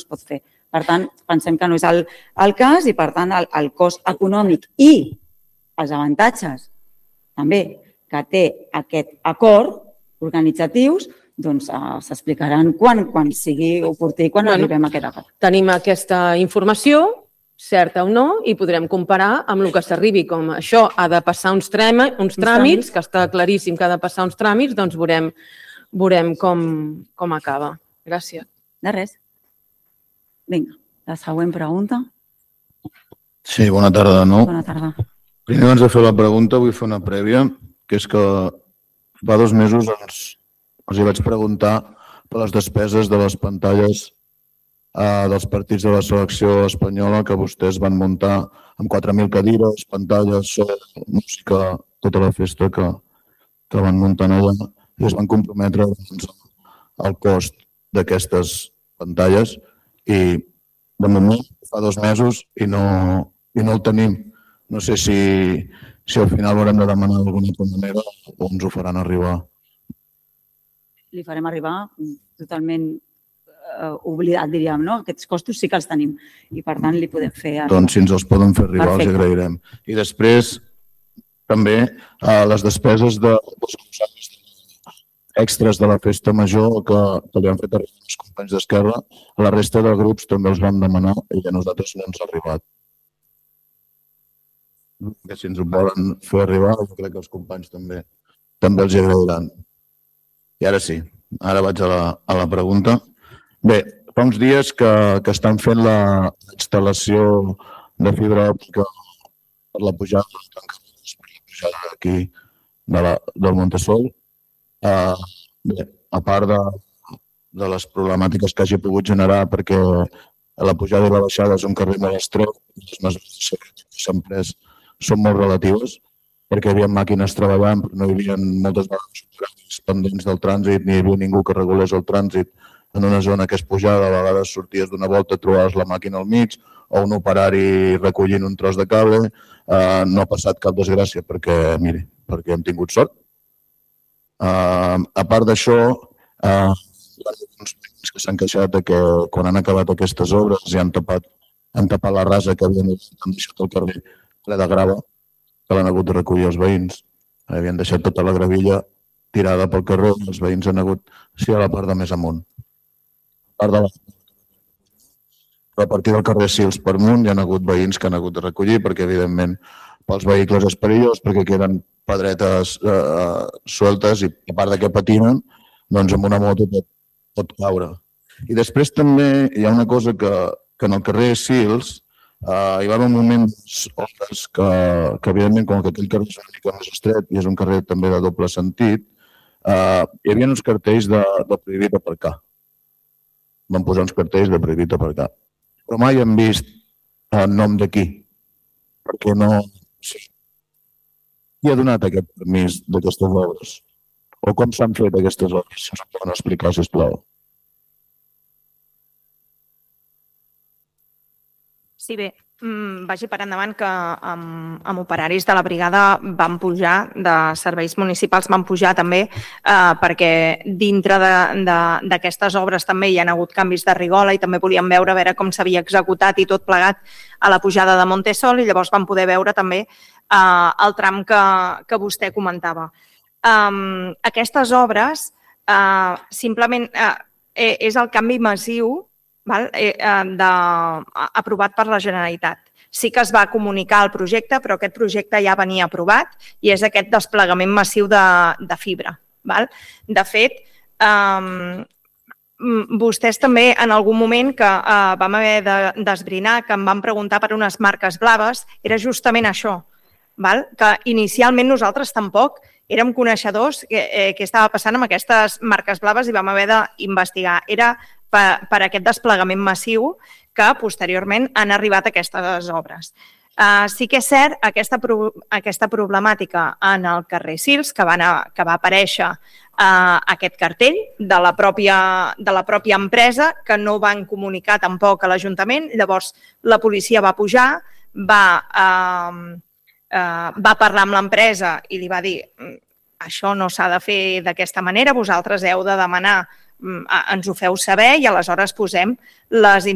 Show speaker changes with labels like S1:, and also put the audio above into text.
S1: es pot fer. Per tant, pensem que no és el cas i, per tant, el cost econòmic i els avantatges també que té aquest acord organitzatius doncs s'explicaran quan sigui oportú i quan arribem a aquest acord.
S2: Tenim aquesta informació, certa o no, i podrem comparar amb el que s'arribi. Com això ha de passar uns tràmits, que està claríssim que ha de passar uns tràmits, doncs veurem com acaba. Gràcies.
S1: De res. Vinga, la següent pregunta.
S3: Sí, bona tarda de nou.
S1: Bona tarda.
S3: Primer, abans de fer la pregunta, vull fer una prèvia, que és que fa 2 mesos els hi vaig preguntar per les despeses de les pantalles dels partits de la selecció espanyola que vostès van muntar amb 4.000 cadires, pantalles, so, música, tota la festa que van muntant allà i es van comprometre al cost d'aquestes pantalles i de moment fa 2 mesos i no el tenim. No sé si al final haurem de demanar d'alguna manera o ens ho faran arribar.
S1: Li farem arribar totalment oblidat, diríem, no? Aquests costos sí que els tenim i, per tant, li podem fer arribar.
S3: Doncs si ens els poden fer arribar, els agrairem. I després, també, les despeses extras de la festa major que li han fet arribar els companys d'Esquerra, a la resta de grups també els vam demanar i a nosaltres no ens ha arribat. Si ens ho volen fer arribar, jo crec que els companys també els hi agrairan. I ara sí, ara vaig a la pregunta. Bé, fa uns dies que estan fent la instal·lació de fibra òptica per la pujada aquí del Montesol. Bé, a part de les problemàtiques que hagi pogut generar perquè la pujada i la baixada és un carrer molt estret, les mesures de seguretat que s'han pres són molt relatives perquè hi havia màquines treballant, però no hi havia moltes vegades pendents del trànsit, ni hi havia ningú que regulés el trànsit en una zona que és pujada, a vegades sorties d'una volta, trobaves la màquina al mig o un operari recollint un tros de cable. No ha passat cap desgràcia perquè hem tingut sort. A part d'això, hi ha alguns veïns que s'han queixat que quan han acabat aquestes obres i han tapat la rasa que havien deixat al carrer ple de grava, que l'han hagut de recollir els veïns. Havien deixat tota la gravilla tirada pel carrer i els veïns han hagut, sí, a la part de més amunt. Però a partir del carrer Sils per amunt hi ha hagut veïns que han hagut de recollir perquè, evidentment, pels vehicles és perillós, perquè queden pedretes sueltes i a part que patinen, doncs amb una moto pot caure. I després també hi ha una cosa que en el carrer Sils hi va haver un moment que evidentment, com que aquell carrer és una mica més estret i és un carrer també de doble sentit, hi havia uns cartells de prohibit aparcar. Van posar uns cartells de prohibit aparcar. Però mai hem vist el nom d'aquí, perquè no... Qui ha donat aquest permís d'aquestes obres? O com s'han fet aquestes obres? Si ens ho poden explicar, sisplau.
S4: Sí, bé, vagi per endavant que amb operaris de la brigada van pujar, de serveis municipals van pujar també, perquè dintre d'aquestes obres també hi ha hagut canvis de rigola i també volíem veure a veure com s'havia executat i tot plegat a la pujada de Montesol i llavors vam poder veure també el tram que vostè comentava. Aquestes obres simplement és el canvi massiu aprovat per la Generalitat. Sí que es va comunicar el projecte, però aquest projecte ja venia aprovat i és aquest desplegament massiu de fibra. De fet, vostès també en algun moment que vam haver d'esbrinar, que em van preguntar per unes marques blaves, era justament això, que inicialment nosaltres tampoc érem coneixedors què estava passant amb aquestes marques blaves i vam haver d'investigar. Era per aquest desplegament massiu que posteriorment han arribat aquestes obres. Sí que és cert aquesta problemàtica en el carrer Sils, que va aparèixer aquest cartell de la pròpia empresa, que no van comunicar tampoc a l'Ajuntament. Llavors la policia va pujar, va parlar amb l'empresa i li va dir això no s'ha de fer d'aquesta manera, vosaltres heu de demanar, ens ho feu saber i aleshores posem les